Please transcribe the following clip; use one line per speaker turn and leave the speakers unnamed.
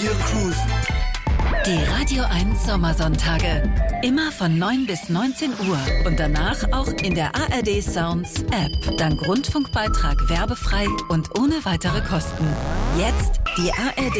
wir cruisen.
Die Radio 1 Sommersonntage. Immer von 9 bis 19 Uhr und danach auch in der ARD Sounds App. Dank Rundfunkbeitrag werbefrei und ohne weitere Kosten. Jetzt die ARD